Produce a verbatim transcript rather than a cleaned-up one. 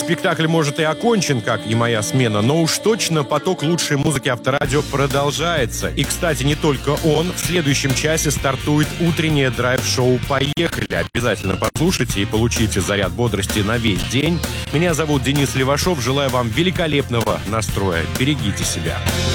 спектакль, может, и окончен, как и моя смена, но уж точно поток лучшей музыки Авторадио продолжается. И, кстати, не только он. В следующем часе стартует утреннее драйв-шоу «Поехали». Обязательно послушайте и получите заряд бодрости на весь день. Меня зовут Денис Левашов. Желаю вам великолепного настроя. Берегите себя.